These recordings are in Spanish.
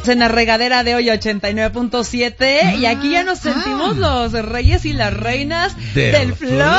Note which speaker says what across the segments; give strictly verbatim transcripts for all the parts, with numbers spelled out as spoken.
Speaker 1: en la regadera de hoy ochenta y nueve punto siete ah, y aquí ya nos sentimos ah. los reyes y las reinas del, del flow. flow.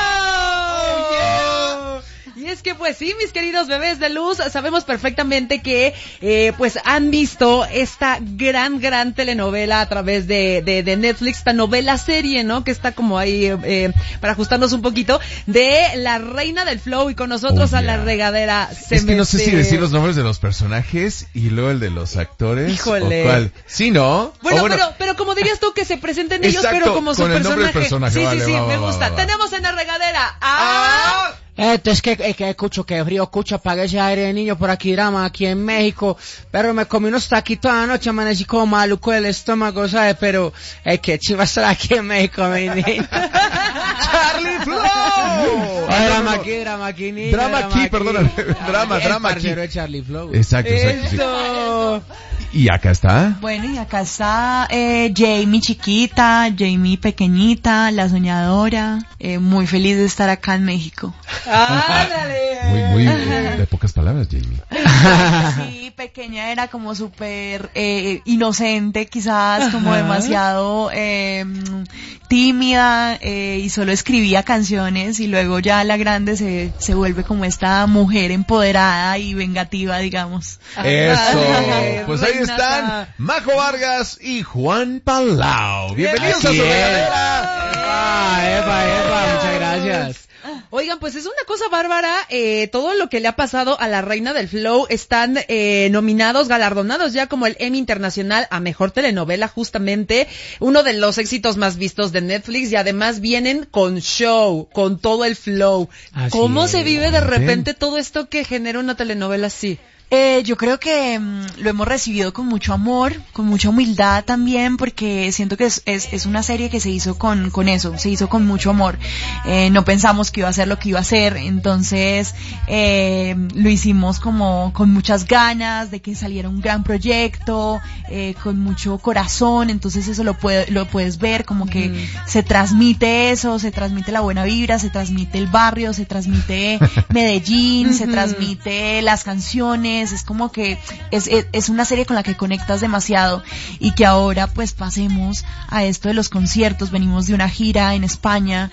Speaker 1: Oh, yeah. Y es que pues sí, mis queridos bebés de luz, sabemos perfectamente que eh, pues han visto esta gran, gran telenovela a través de, de, de Netflix, esta novela serie, ¿no? Que está como ahí eh, para ajustarnos un poquito, de la reina del flow y con nosotros oh, yeah. a la regadera. Se
Speaker 2: es que
Speaker 1: mete...
Speaker 2: no sé si decir los nombres de los personajes y luego el de los actores.
Speaker 1: Híjole.
Speaker 2: ¿O cuál? Sí, ¿no?
Speaker 1: Bueno,
Speaker 2: bueno,
Speaker 1: pero, pero como dirías tú, que se presenten ellos,
Speaker 2: exacto,
Speaker 1: pero como su
Speaker 2: con el
Speaker 1: personaje.
Speaker 2: Nombre del personaje.
Speaker 1: Sí,
Speaker 2: vale,
Speaker 1: sí, sí,
Speaker 2: va,
Speaker 1: me
Speaker 2: va,
Speaker 1: gusta.
Speaker 2: Va, va.
Speaker 1: Tenemos en la regadera a...
Speaker 2: ¡Ah!
Speaker 3: Esto es que, es que escucho que frío, escucho, apague ese aire de niño por aquí, drama, aquí en México, pero me comí unos taquitos anoche, amanecí como maluco del estómago, ¿sabes? Pero es que chiva estar aquí en México, mi niño.
Speaker 2: ¡Charlie Flow!
Speaker 3: Oh, drama aquí, drama aquí, niño.
Speaker 2: Drama aquí, perdona, drama, drama aquí.
Speaker 3: El parcero de Charlie Flow.
Speaker 2: Exacto, exacto.
Speaker 1: Eso.
Speaker 2: Sí. Y acá está.
Speaker 4: Bueno, y acá está eh, Jamie chiquita, Jamie pequeñita, la soñadora, eh, muy feliz de estar acá en México.
Speaker 1: ¡Ándale!
Speaker 2: Muy, muy de, de pocas palabras, Jamie.
Speaker 4: Sí, pequeña era como súper eh, inocente, quizás como demasiado eh, tímida eh, y solo escribía canciones, y luego ya la grande se, se vuelve como esta mujer empoderada y vengativa, digamos.
Speaker 2: Eso.
Speaker 1: Ay,
Speaker 2: pues ahí están Majo Vargas y Juan Palau. Bienvenidos a su regadera.
Speaker 3: Epa, epa, epa, muchas gracias.
Speaker 1: Oigan, pues es una cosa bárbara, eh, todo lo que le ha pasado a la reina del flow. Están eh, nominados, galardonados ya como el Emmy Internacional a Mejor Telenovela, justamente, uno de los éxitos más vistos de Netflix, y además vienen con show, con todo el flow.
Speaker 3: Así
Speaker 1: ¿Cómo
Speaker 3: es.
Speaker 1: se vive de repente todo esto que genera una telenovela así?
Speaker 4: Eh, yo creo que mmm, lo hemos recibido con mucho amor, con mucha humildad también, porque siento que es, es, es una serie que se hizo con, con eso, se hizo con mucho amor. Eh, no pensamos que iba a ser lo que iba a ser, entonces eh, lo hicimos como con muchas ganas de que saliera un gran proyecto, eh, con mucho corazón, entonces eso lo, puede, lo puedes ver, como que mm. se transmite eso, se transmite la buena vibra, se transmite el barrio, se transmite Medellín, se transmite las canciones. Es como que es, es, es una serie con la que conectas demasiado, y que ahora pues pasemos a esto de los conciertos. Venimos de una gira en España,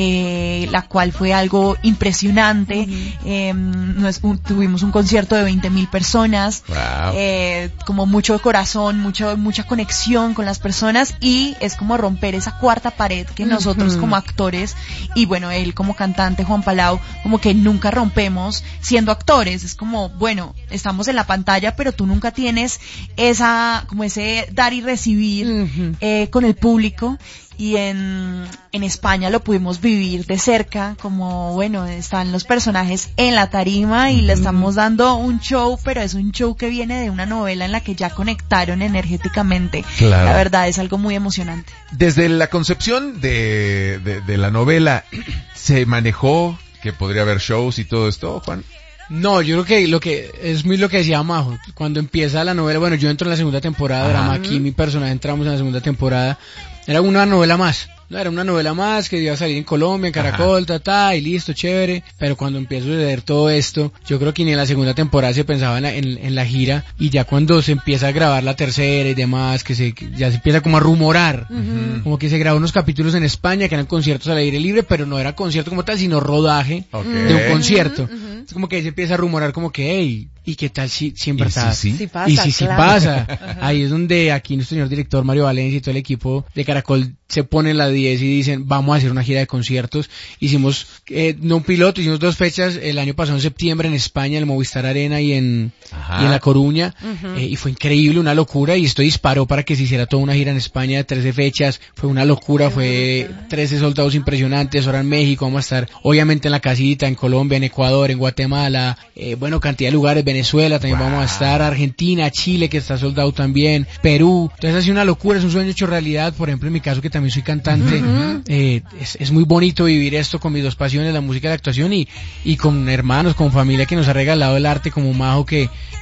Speaker 4: eh, la cual fue algo impresionante. Uh-huh. eh, no es un, tuvimos un concierto de veinte mil personas,
Speaker 2: wow.
Speaker 4: eh, como mucho corazón, mucho, mucha conexión con las personas, y es como romper esa cuarta pared que nosotros uh-huh. como actores, y bueno, él como cantante, Juan Palau, como que nunca rompemos siendo actores. Es como, bueno, estamos en la pantalla, pero tú nunca tienes esa, como ese dar y recibir uh-huh. eh, con el público. Y en, en España lo pudimos vivir de cerca, como, bueno, están los personajes en la tarima y le estamos dando un show, pero es un show que viene de una novela en la que ya conectaron energéticamente.
Speaker 2: Claro.
Speaker 4: La verdad es algo muy emocionante.
Speaker 2: Desde la concepción de, de, de la novela, ¿se manejó que podría haber shows y todo esto, Juan?
Speaker 3: No, yo creo que lo que es muy lo que decía Majo, cuando empieza la novela, bueno, yo entro en la segunda temporada, drama aquí, mi personaje entramos en la segunda temporada, era una novela más. No, era una novela más que iba a salir en Colombia, en Caracol, ta, ta, y listo, chévere. Pero cuando empiezo a suceder todo esto, yo creo que ni en la segunda temporada se pensaba en la, en, en la gira, y ya cuando se empieza a grabar la tercera y demás, que se, que ya se empieza como a rumorar, uh-huh. como que se grabó unos capítulos en España que eran conciertos al aire libre, pero no era concierto como tal, sino rodaje okay. de un concierto. Uh-huh, uh-huh. Es como que se empieza a rumorar como que, hey, ¿y qué tal si, si en verdad?
Speaker 2: Sí, sí.
Speaker 1: Sí pasa,
Speaker 3: y si sí
Speaker 1: claro.
Speaker 3: pasa. Ahí es donde aquí nuestro señor director Mario Valencia y todo el equipo de Caracol se ponen la diez y dicen, vamos a hacer una gira de conciertos. Hicimos, eh, no un piloto, hicimos dos fechas el año pasado en septiembre en España, en el Movistar Arena y en, y en La Coruña, uh-huh. eh, y fue increíble, una locura, y esto disparó para que se hiciera toda una gira en España de trece fechas, fue una locura, fue trece soldados impresionantes, ahora en México, vamos a estar obviamente en la casita, en Colombia, en Ecuador, en Guatemala, eh, bueno, cantidad de lugares, Venezuela también wow. vamos a estar, Argentina, Chile, que está soldado también, Perú, entonces ha sido una locura, es un sueño hecho realidad. Por ejemplo, en mi caso, que también soy cantante, uh-huh. eh, es, es muy bonito vivir esto con mis dos pasiones, la música y la actuación, y, y con hermanos, con familia que nos ha regalado el arte, como Majo, que,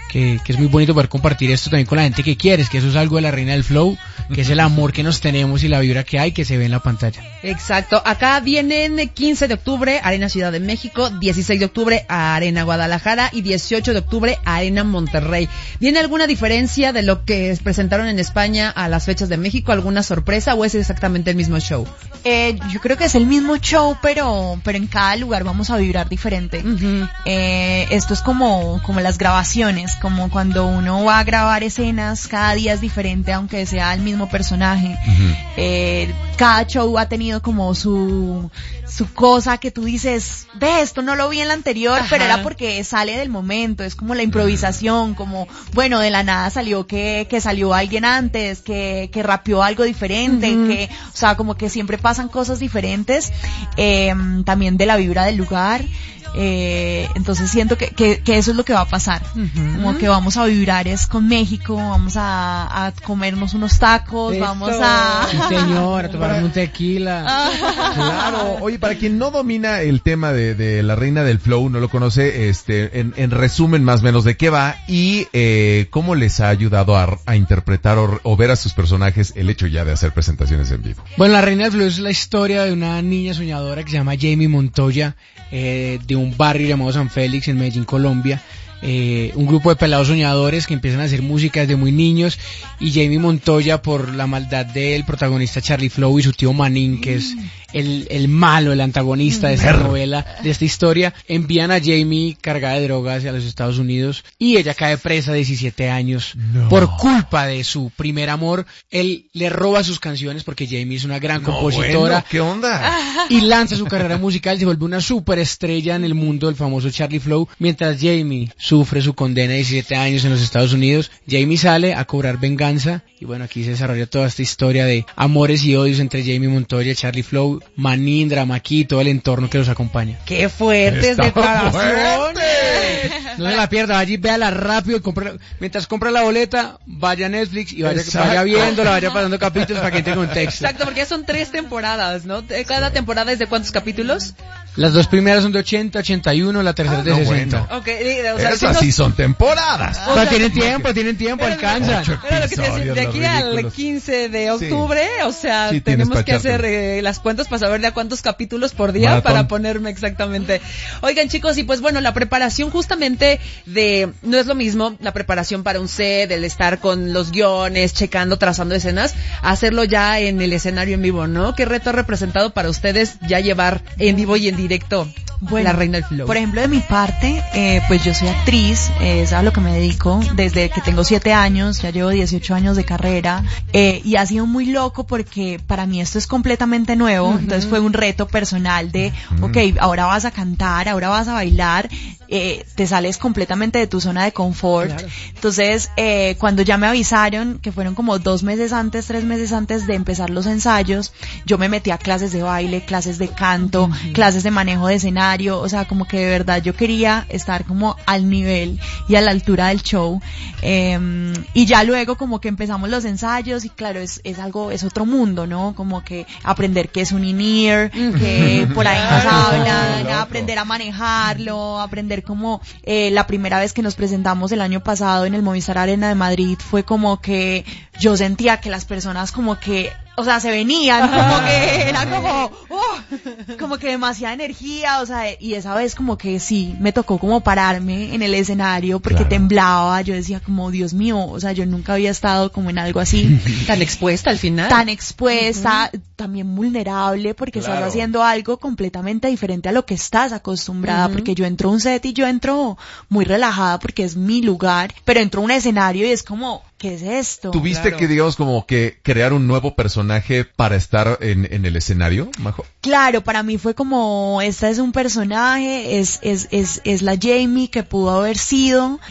Speaker 3: que, que es muy bonito poder compartir esto también con la gente que quieres, que eso es algo de la Reina del Flow, que es el amor que nos tenemos y la vibra que hay que se ve en la pantalla.
Speaker 1: Exacto, acá vienen quince de octubre Arena Ciudad de México, dieciséis de octubre Arena Guadalajara y dieciocho de octubre Arena Monterrey. ¿Viene alguna diferencia de lo que presentaron en España a las fechas de México? ¿Alguna sorpresa o es exactamente el mismo show?
Speaker 4: Eh, yo creo que es el mismo show, pero pero en cada lugar vamos a vibrar diferente. Uh-huh. Eh, esto es como como las grabaciones, como cuando uno va a grabar escenas, cada día es diferente, aunque sea el mismo personaje. Uh-huh. Eh, cada show ha tenido como su su cosa que tú dices, ve, esto no lo vi en la anterior, ajá, pero era porque sale del momento, es como la improvisación, como, bueno, de la nada salió que, que salió alguien antes, que, que rapeó algo diferente, uh-huh, que, o sea, como que siempre pasan cosas diferentes, eh, también de la vibra del lugar. Eh, entonces siento que, que, que eso es lo que va a pasar, uh-huh, como que vamos a vibrar es con México, vamos a, a comernos unos tacos,
Speaker 3: Esto,
Speaker 4: vamos a...
Speaker 3: sí, señor, a tomar un tequila.
Speaker 2: Claro, oye, para quien no domina el tema de, de la Reina del Flow, no lo conoce, este, en, en resumen más o menos de qué va y eh, cómo les ha ayudado a, a interpretar o, o ver a sus personajes el hecho ya de hacer presentaciones en vivo.
Speaker 3: Bueno, la Reina del Flow es la historia de una niña soñadora que se llama Jamie Montoya, eh, de un barrio llamado San Félix en Medellín, Colombia. Eh, un grupo de pelados soñadores que empiezan a hacer música desde muy niños, y Jamie Montoya, por la maldad del protagonista Charlie Flow y su tío Manín, que es el, el malo, el antagonista de esta novela, de esta historia, envían a Jamie cargada de drogas hacia los Estados Unidos y ella cae presa de diecisiete años no. por culpa de su primer amor. Él le roba sus canciones porque Jamie es una gran no, compositora.
Speaker 2: Bueno, ¿qué onda?
Speaker 3: Y lanza su carrera musical, se vuelve una superestrella en el mundo del famoso Charlie Flow, mientras Jamie sufre su condena de diecisiete años en los Estados Unidos. Jamie sale a cobrar venganza y bueno, aquí se desarrolla toda esta historia de amores y odios entre Jamie Montoya, Charlie Flow, Manín, Drama Key, todo el entorno que los acompaña.
Speaker 1: ¡Qué fuertes declaraciones!
Speaker 3: No se la pierda, vaya y véala rápido y compre, mientras compra la boleta, vaya a Netflix y vaya, vaya viéndola, vaya pasando capítulos para que entre contexto.
Speaker 1: Exacto, porque ya son tres temporadas, ¿no? ¿Cada temporada es de cuántos capítulos?
Speaker 3: Las dos primeras son de ochenta, ochenta y uno, la tercera
Speaker 2: ah,
Speaker 3: de
Speaker 2: no,
Speaker 3: sesenta.
Speaker 2: Bueno.
Speaker 1: Okay, o sea,
Speaker 2: esas si sí son temporadas.
Speaker 3: O sea, tienen tiempo, tienen tiempo, alcanzan.
Speaker 1: Pero lo que te decía, de aquí al quince de octubre, sí. o sea, sí, tenemos que hacer eh, las cuentas para saber de a cuántos capítulos por día Maratón. Para ponerme exactamente. Oigan, chicos, y pues bueno, la preparación justamente de, no es lo mismo la preparación para un set, el estar con los guiones, checando, trazando escenas, hacerlo ya en el escenario en vivo, ¿no? ¿Qué reto ha representado para ustedes ya llevar en vivo y en directo bueno, la Reina del Flow?
Speaker 4: Por ejemplo, de mi parte, eh, pues yo soy actriz, eh, es a lo que me dedico desde que tengo siete años, ya llevo dieciocho años de carrera, eh, y ha sido muy loco porque para mí esto es completamente nuevo, uh-huh. entonces fue un reto personal de, uh-huh. ok, ahora vas a cantar, ahora vas a bailar, eh, te sales completamente de tu zona de confort, claro. entonces eh, cuando ya me avisaron, que fueron como dos meses antes, tres meses antes de empezar los ensayos, yo me metí a clases de baile, clases de canto, uh-huh. clases de manejo de escenario, o sea, como que de verdad yo quería estar como al nivel y a la altura del show, eh, y ya luego como que empezamos los ensayos y claro, es, es algo, es otro mundo, ¿no? Como que aprender qué es un in-ear, que por ahí nos hablan, aprender a manejarlo, aprender como eh, la primera vez que nos presentamos el año pasado en el Movistar Arena de Madrid fue como que yo sentía que las personas como que, o sea, se venían, como que era como, oh, como que demasiada energía, o sea, y esa vez como que sí, me tocó como pararme en el escenario porque claro. temblaba, yo decía como, Dios mío, o sea, yo nunca había estado como en algo así.
Speaker 1: Tan expuesta al final.
Speaker 4: Tan expuesta, uh-huh. también vulnerable porque claro. estás haciendo algo completamente diferente a lo que estás acostumbrada, uh-huh. porque yo entro a un set y yo entro muy relajada porque es mi lugar, pero entro a un escenario y es como, ¿qué es esto?
Speaker 2: ¿Tuviste
Speaker 1: claro.
Speaker 2: que, digamos, como que crear un nuevo personaje para estar en, en el escenario, Majo?
Speaker 4: Claro, para mí fue como, esta es un personaje, es, es, es, es la Jamie que pudo haber sido,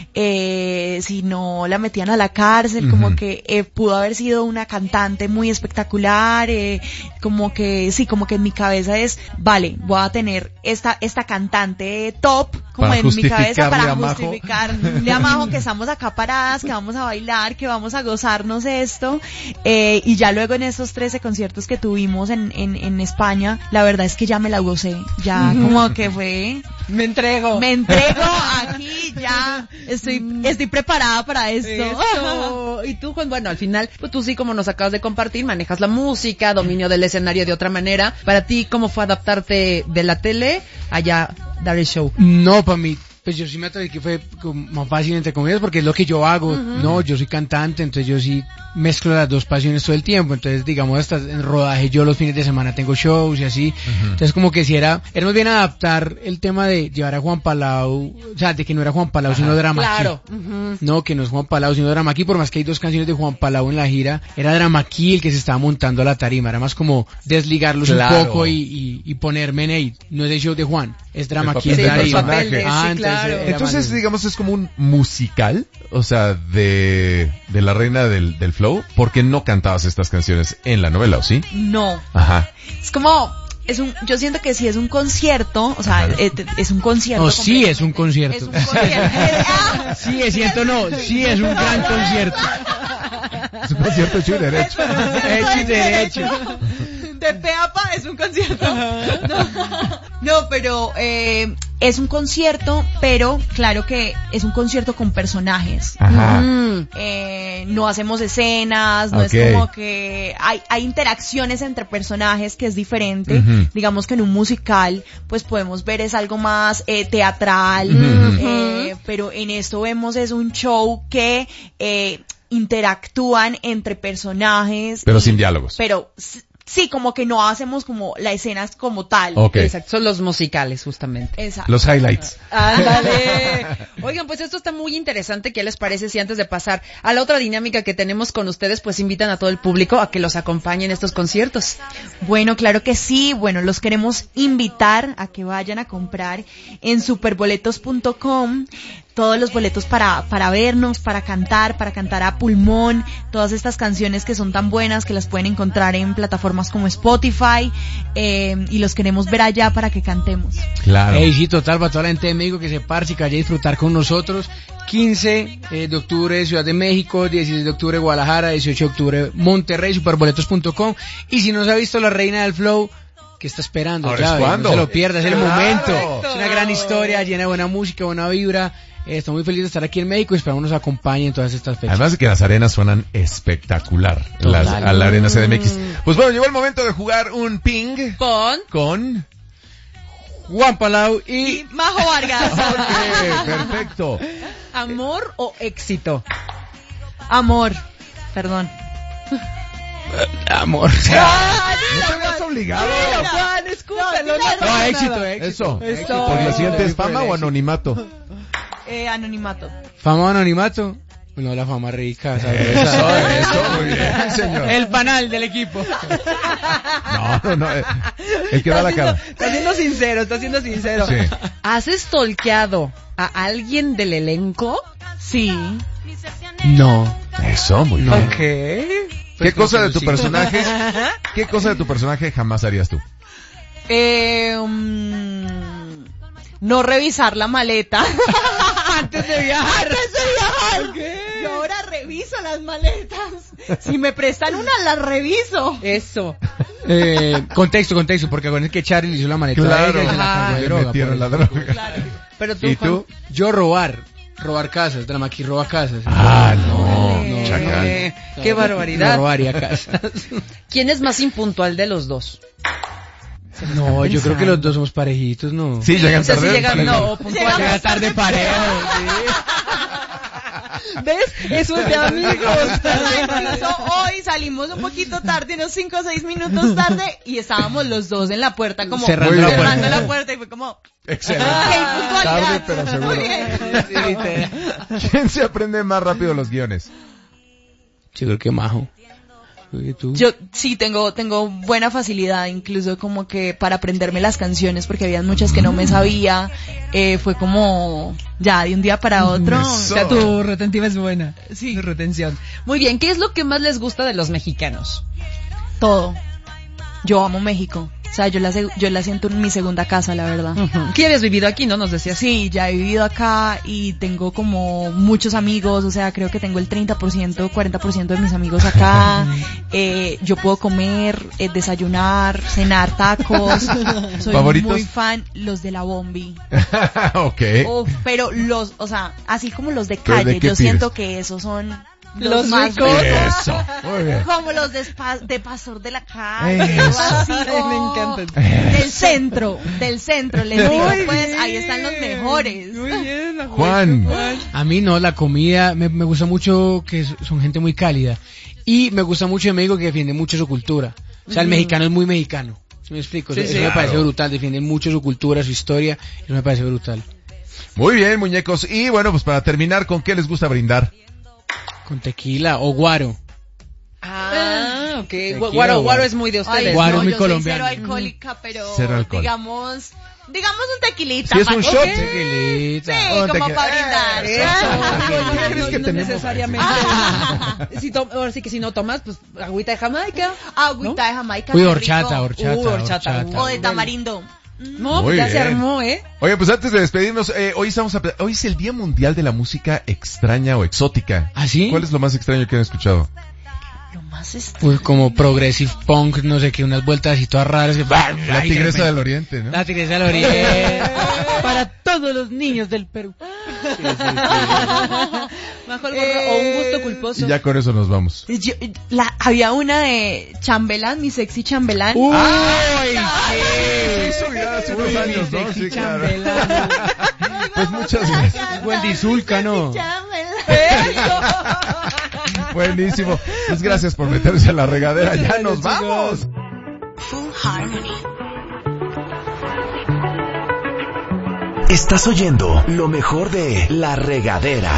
Speaker 4: eh, si no la metían a la cárcel, uh-huh. como que eh, pudo haber sido una cantante muy espectacular, eh, como que, sí, como que en mi cabeza es, vale, voy a tener esta, esta cantante top, como
Speaker 2: para
Speaker 4: en mi cabeza, para
Speaker 2: a
Speaker 4: justificarle a Majo que estamos acá paradas, que vamos a bailar, que vamos a gozarnos esto. Eh, y ya luego en esos trece conciertos que tuvimos en, en, en España, la verdad es que ya me la gocé. Ya como que fue...
Speaker 1: Me entrego.
Speaker 4: Me entrego aquí, ya estoy, estoy preparada para esto.
Speaker 1: Eso. Y tú, Juan, bueno, al final, pues tú sí, como nos acabas de compartir, manejas la música, dominio del escenario de otra manera. Para ti, ¿cómo fue adaptarte de la tele allá dar el show?
Speaker 3: No, para mí, pues yo sí me atreví que fue como más fácil entre comillas porque es lo que yo hago. Uh-huh. No, yo soy cantante, entonces yo sí mezclo las dos pasiones todo el tiempo. Entonces, digamos, hasta en rodaje yo los fines de semana tengo shows y así. Uh-huh. Entonces, como que si era, era más bien adaptar el tema de llevar a Juan Palau, o sea, de que no era Juan Palau, uh-huh, sino Drama
Speaker 1: claro.
Speaker 3: Key. Uh-huh. No, que no es Juan Palau, sino Drama Key, por más que hay dos canciones de Juan Palau en la gira, era Drama Key el que se estaba montando a la tarima. Era más como desligarlos claro. un poco y, y, y ponerme en ahí. No es el show de Juan, es Drama Key.
Speaker 1: Sí,
Speaker 3: es
Speaker 1: el papel de,
Speaker 3: ah,
Speaker 1: sí,
Speaker 3: entonces,
Speaker 1: claro.
Speaker 2: Entonces, digamos, es como un musical, o sea, de, de la reina del, del flow, porque no cantabas estas canciones en la novela, ¿o sí?
Speaker 4: No.
Speaker 2: Ajá.
Speaker 4: Es como, es un, yo siento que sí es un concierto, o sea, es, es un concierto.
Speaker 3: No, sí es un concierto.
Speaker 4: Es un concierto.
Speaker 3: Sí es cierto, no, sí es un gran concierto.
Speaker 2: Es un concierto hecho y derecho.
Speaker 3: Hecho y derecho.
Speaker 4: De pe a pa es un concierto. No, no pero eh, es un concierto, pero claro que es un concierto con personajes.
Speaker 2: Ajá.
Speaker 4: Mm, eh, no hacemos escenas, no
Speaker 2: okay.
Speaker 4: es como que hay, hay interacciones entre personajes que es diferente. Uh-huh. Digamos que en un musical, pues podemos ver es algo más eh, teatral, uh-huh. eh, pero en esto vemos es un show que eh, interactúan entre personajes.
Speaker 2: Pero y, sin diálogos.
Speaker 4: Pero sí, como que no hacemos como la escena como tal.
Speaker 2: Okay.
Speaker 1: Exacto, son los musicales justamente.
Speaker 4: Exacto.
Speaker 2: Los highlights.
Speaker 1: Ándale. Oigan, pues esto está muy interesante. ¿Qué les parece si antes de pasar a la otra dinámica que tenemos con ustedes, pues invitan a todo el público a que los acompañen en estos conciertos?
Speaker 4: Bueno, claro que sí. Bueno, los queremos invitar a que vayan a comprar en superboletos punto com todos los boletos para, para vernos, para cantar, para cantar a pulmón, todas estas canciones que son tan buenas que las pueden encontrar en plataformas como Spotify, eh, y los queremos ver allá para que cantemos.
Speaker 2: Claro.
Speaker 3: Hey, sí, total, para toda la gente de México que se parche y que vaya a disfrutar con nosotros. quince de octubre Ciudad de México, dieciséis de octubre Guadalajara, dieciocho de octubre Monterrey, superboletos punto com. Y si no se ha visto La Reina del Flow, ¿qué está esperando?
Speaker 2: Ahora
Speaker 3: claro,
Speaker 2: es cuando.
Speaker 3: No se lo pierda, es el
Speaker 2: claro.
Speaker 3: momento. Es una gran historia, llena de buena música, buena vibra. Eh, estamos muy felices de estar aquí en México y esperamos nos acompañen en todas estas fechas.
Speaker 2: Además de que las arenas suenan espectacular. Las, a la Arena C D M X. Pues bueno, llegó el momento de jugar un ping.
Speaker 1: Con...
Speaker 2: Con...
Speaker 3: Juan Palau y...
Speaker 4: y Majo Vargas.
Speaker 2: Ok, perfecto.
Speaker 1: ¿Amor o éxito?
Speaker 4: Amor. Perdón.
Speaker 3: Amor.
Speaker 2: Ah, no te habías obligado.
Speaker 1: Dilo, Juan, escúchalo.
Speaker 3: No, no, éxito, éxito.
Speaker 2: Eso.
Speaker 1: Eso.
Speaker 2: ¿Por la siguiente es fama o anonimato?
Speaker 4: Eh, anonimato.
Speaker 3: ¿Fama o anonimato? No, la fama rica, ¿sabes?
Speaker 2: Eso, eso, muy bien, señor.
Speaker 3: El panal del equipo.
Speaker 2: No, no, no. El que da la cara.
Speaker 1: Está siendo sincero, está siendo sincero.
Speaker 2: Sí.
Speaker 1: ¿Has stalkeado a alguien del elenco?
Speaker 4: Sí.
Speaker 3: No.
Speaker 2: Eso, muy bien.
Speaker 1: Ok.
Speaker 2: ¿Qué cosa de tu personaje? ¿Qué cosa de tu personaje jamás harías tú?
Speaker 4: Eh, um, no revisar la maleta.
Speaker 1: Antes de viajar.
Speaker 4: Antes de viajar.
Speaker 1: Okay.
Speaker 4: Yo ahora reviso las maletas. Si me prestan una, las reviso.
Speaker 1: Eso.
Speaker 3: Eh, contexto, contexto, porque acuérdense que Charlie le hizo la maleta
Speaker 2: Claro.
Speaker 3: a ella y se la
Speaker 1: Ajá.
Speaker 3: cargó de
Speaker 2: Le
Speaker 3: droga.
Speaker 2: metieron
Speaker 3: por
Speaker 2: la
Speaker 3: eso.
Speaker 2: droga.
Speaker 4: Claro.
Speaker 1: Pero tú,
Speaker 2: ¿Y
Speaker 1: Juan,
Speaker 2: tú?
Speaker 3: Yo robar, robar casas, Drama Key roba casas.
Speaker 2: Ah, no,
Speaker 1: Eh,
Speaker 2: chacal.
Speaker 1: eh, qué barbaridad.
Speaker 3: No robaría casas.
Speaker 1: ¿Quién es más impuntual de los dos?
Speaker 3: No, yo creo que los dos somos parejitos, ¿no?
Speaker 2: Sí, llegan
Speaker 1: O sea, sí
Speaker 2: tarde.
Speaker 1: llegan, no, puntual.
Speaker 3: Llega tarde parejo,
Speaker 1: ¿Ves? Eso es de amigos.
Speaker 4: Incluso hoy salimos un poquito tarde, unos cinco o seis minutos tarde, y estábamos los dos en la puerta, como
Speaker 3: Cerrando
Speaker 2: la
Speaker 4: cerrando
Speaker 2: puerta.
Speaker 4: la puerta, y fue como...
Speaker 2: Excelente.
Speaker 4: ¡Qué
Speaker 2: Tarde,
Speaker 4: impuntualidad!
Speaker 2: pero seguro.
Speaker 4: Muy bien.
Speaker 2: ¿Quién se aprende más rápido los guiones?
Speaker 3: Yo creo que Majo. ¿Y tú?
Speaker 4: Yo sí tengo tengo buena facilidad, incluso como que para aprenderme las canciones, porque había muchas que no me sabía. Eh, fue como ya de un día para otro.
Speaker 2: Eso.
Speaker 1: O sea, tu retentiva es buena.
Speaker 4: Sí.
Speaker 1: Tu retención. Muy bien, ¿qué es lo que más les gusta de los mexicanos?
Speaker 4: Todo. Yo amo México. O sea, yo la, yo la siento en mi segunda casa, la verdad.
Speaker 1: Uh-huh. ¿Qué habías vivido aquí, no? Nos decías.
Speaker 4: Sí, ya he vivido acá y tengo como muchos amigos, o sea, creo que tengo el treinta por ciento, cuarenta por ciento de mis amigos acá. eh, yo puedo comer, eh, desayunar, cenar tacos. Soy
Speaker 2: ¿Favoritos?
Speaker 4: Muy fan, los de la Bombi.
Speaker 2: Ok.
Speaker 4: Uf, pero los, o sea, así como los de calle,
Speaker 2: ¿de
Speaker 4: yo siento
Speaker 2: pides?
Speaker 4: que esos son...
Speaker 1: Los,
Speaker 4: los más
Speaker 1: ricos.
Speaker 2: Eso, muy bien.
Speaker 4: como los de, spa, de Pastor de la Calle,
Speaker 2: Eso.
Speaker 4: así,
Speaker 1: Ay,
Speaker 4: oh,
Speaker 1: me encanta.
Speaker 4: del centro, del centro, les digo,
Speaker 1: Muy
Speaker 4: pues
Speaker 1: bien.
Speaker 4: ahí están los mejores.
Speaker 1: Muy bien,
Speaker 2: Juan.
Speaker 1: Juan.
Speaker 3: A mí no, la comida, me, me gusta mucho que son gente muy cálida. Y me gusta mucho de México que defiende mucho su cultura. O sea, el mexicano es muy mexicano. ¿Sí me explico?
Speaker 1: Sí,
Speaker 3: eso
Speaker 1: sí.
Speaker 3: me parece
Speaker 2: Claro.
Speaker 3: brutal, defienden mucho su cultura, su historia. Eso me parece brutal.
Speaker 2: Muy bien, muñecos. Y bueno, pues para terminar, ¿con qué les gusta brindar?
Speaker 3: Con tequila o guaro.
Speaker 1: Ah, ok.
Speaker 3: Tequila,
Speaker 1: Gu- Guaro,
Speaker 3: guaro.
Speaker 1: guaro es muy de ustedes.
Speaker 4: Ay,
Speaker 3: Guaro
Speaker 1: ¿no?
Speaker 3: es muy
Speaker 4: yo soy
Speaker 3: colombiano.
Speaker 4: cero alcohólica, pero
Speaker 2: Cero alcohol.
Speaker 4: digamos, digamos un tequilita.
Speaker 2: Si es
Speaker 4: pa-
Speaker 2: un
Speaker 4: ok.
Speaker 2: shot.
Speaker 3: Tequilita.
Speaker 4: Sí,
Speaker 2: Oh,
Speaker 4: como
Speaker 2: tequila.
Speaker 4: para brindar.
Speaker 1: Eso.
Speaker 2: ¿Qué
Speaker 1: No,
Speaker 2: crees que
Speaker 1: no
Speaker 2: tenemos?
Speaker 1: necesariamente. Si to- ahora sí que si no tomas, pues agüita de Jamaica.
Speaker 4: Agüita de Jamaica.
Speaker 3: Uy,
Speaker 4: qué
Speaker 3: horchata,
Speaker 4: rico.
Speaker 3: horchata,
Speaker 1: Uh, horchata.
Speaker 3: horchata.
Speaker 4: O de tamarindo.
Speaker 1: No,
Speaker 2: Muy
Speaker 1: pues ya
Speaker 2: bien.
Speaker 1: se armó, ¿eh?
Speaker 2: Oye, pues antes de despedirnos, eh, hoy estamos a- hoy es el Día Mundial de la Música Extraña o Exótica.
Speaker 3: ¿Ah, sí?
Speaker 2: ¿Cuál es lo más extraño que han escuchado?
Speaker 4: Lo más es...
Speaker 3: Pues como progressive punk, no sé qué, unas vueltas así todas raras. que-
Speaker 2: La
Speaker 3: Ay,
Speaker 2: Tigresa
Speaker 3: tremendo.
Speaker 2: del Oriente, ¿no?
Speaker 3: La tigresa del oriente. Para todos los niños del Perú.
Speaker 1: Mejor gorro o un gusto culposo.
Speaker 2: Y ya con eso nos vamos.
Speaker 4: Yo- la, había una de Chambelán, mi sexy Chambelán.
Speaker 3: Uy,
Speaker 2: Sí, eso ya hace unos años, ¿no? Sí, claro. Pues muchas gracias.
Speaker 3: Wendy Zulka, ¿no?
Speaker 2: Buenísimo. Pues gracias por meterse a la regadera. Ya nos vamos.
Speaker 5: Full Harmony. Estás oyendo lo mejor de La Regadera.